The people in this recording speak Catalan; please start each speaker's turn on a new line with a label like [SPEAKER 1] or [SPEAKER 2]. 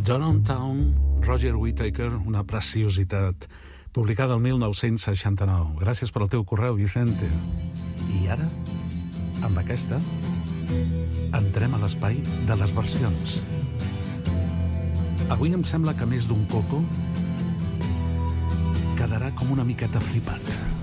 [SPEAKER 1] Downtown, Roger Whittaker, una preciositat, publicada el 1969. Gràcies per al teu correu, Vicente. I ara, amb aquesta, entrem a l'espai de les versions. Avui em sembla que més d'un coco quedarà com una miqueta flipat.